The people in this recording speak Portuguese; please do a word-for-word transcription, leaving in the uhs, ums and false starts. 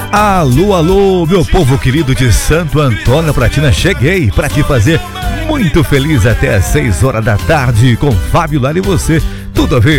Alô, alô, meu povo querido de Santo Antônio Platina, cheguei para te fazer muito feliz até às seis horas da tarde com Fábio Lara e você. Tudo a ver